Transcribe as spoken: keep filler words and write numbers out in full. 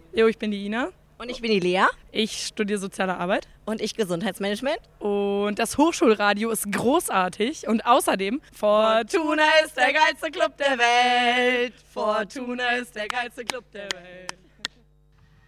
Jo, ich bin die Ina. Und ich bin die Lea. Ich studiere Soziale Arbeit. Und ich Gesundheitsmanagement. Und das Hochschulradio ist großartig. Und außerdem, Fortuna ist der geilste Club der Welt. Fortuna ist der geilste Club der Welt.